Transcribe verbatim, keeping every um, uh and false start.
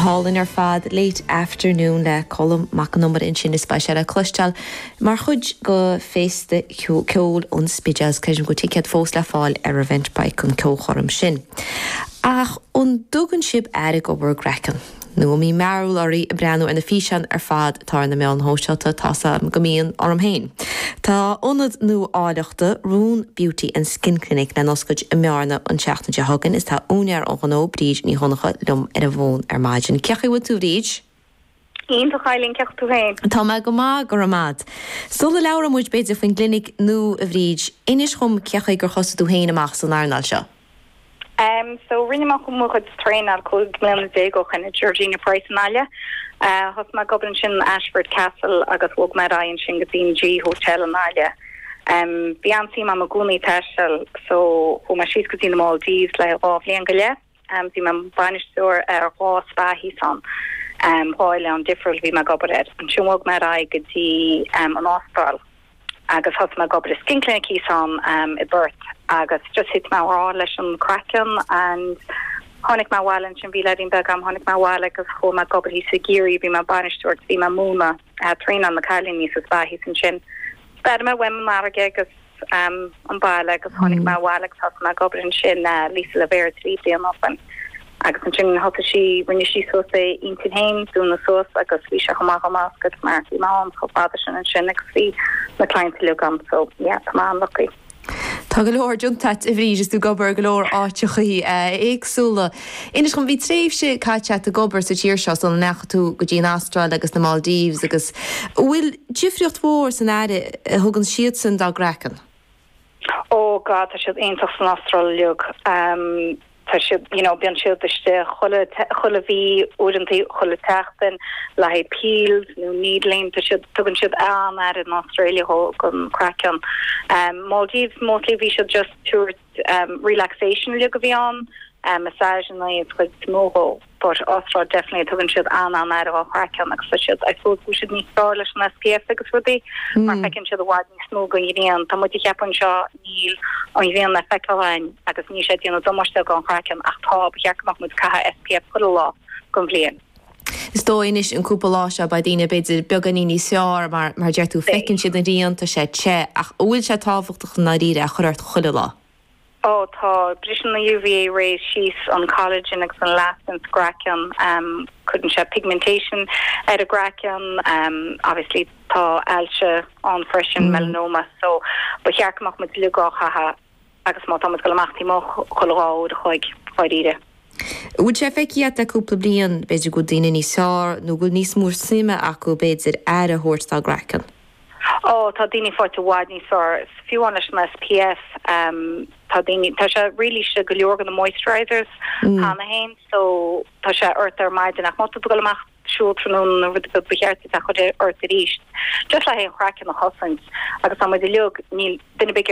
Hálinn ar fad late afternoon le colm mac number in sin is spéisial a clustal mar chud go féiste ceol ón spideas ceism go ticead fós le fáil ar a bhaint baich chun ceolchorm sin. Ach ón dúgan sib airg obair grechan. Nu mí marúil orí a breanú ina físean ar fad tar na meán hóseilta tasa gomíon orm héin. Tá onad nu áideachta Rún Beauty and Skin Clinic na noscaid i mearna an seachna de hagan is tá únear an ganó bríd ní honacha lum ar a bhón ar maidin. Ceachí bhfuil tú bríd? Íon tá chailín ceach tú féin. Tá me go má go ramad. Sula leabhar muid beidir faoin clinic nu a bhríd, inis chum ceachaí gur chosa tú héin amach san airnal seo. Um, so rinne ma chum muchad train al cwg mlyn dego chan Georgina Price yn alia. Uh, hos ma gobrin sin Ashford Castle agos wog ma rai yn sin gyda'n G Hotel yn alia. Um, fi ansi ma magwni tersel, so hw ma sys gyda'n Maldives le rofli yn gyle. Um, fi ma banish sŵr ar hwa spa hison. Um, hwa le different fi ma gobred. Yn sin wog ma rai gyda'n um, an Austral. Agus has ma gobre skin clinic on um a birth agus just hit ma raw leis an kraken and honig ma wall and be letting back am honig ma wall agus ho ma gobre sigiri be ma banish towards be ma muma uh, train on the calling me sus ba his and chin bad ma wem marge agus um on ba agus honig ma wall has ma gobre and chin uh, Lisa Lavera three day often agus an chin hot she when she so say into hain doing the sauce agus we shall ma ma good marky mom for father and chin next see the client to look on so yeah come on lucky Tá go leor juntat i bhríd is tú gobar go leor áitechaí éagsúla. Inis chun bhí tréimhse caiteat a gobar sa tíir seo san necha tú go dtí Astral agus na Maldives agus bhfuil difriocht mhór san aire thugann siad san dá grechan? Oh God, tá siad aontas san Astral leog. Um, tá siad, you know, bíonn siad iste chuile bhí údantí chuile teachtain le haid peels, nó needling, tá siad tugann siad an ar in Australia ho gon crackan. Um, Maldives mostly bhí siad just towards um, relaxation leog a bhí an, um, massage and it's quite small, but Austral definitely tugann siad an an ar a crackan agus tá siad, I suppose we should need star leis an S P F agus rudí, mar fecinn siad a wadní smó go iríon, tá muid i cheapan seo níl an bhíon le feicáin agus ní sé díanana domáiste go an crackan ach tá becheachach muid catha S P F chuile lá gon bblion. Is dóinis an cúpa lá se ba dtíine beidir beganí ní seár mar mar deirtú fecinn siad na díanta sé te ach bhfuil sé táhachtach na ríre a chuirt chuile lá. Oh, tá brisin na U V A rays she's on collagen agus an last and scracken um couldn't share pigmentation at a gracken um obviously tá alcha on fresh and mm. melanoma so but here come up with lugo ha agus má thomas go machti mo cholád choig choide. Would sé feici a cúpla blian beidir go daine ní sár nó go níos mór sime acu beidir ar a thuirtá gracan? Oh, tá daoine fáilte wadní sár fiú an S P F um tá daoine tá sé really se go leor gan na moisturizers hána hain so tá sé ort ar maidin ach má go goach siútrún na bhd go becheartí a chud ort a ríist just le hé chracan na hosint agus am de leog níl duine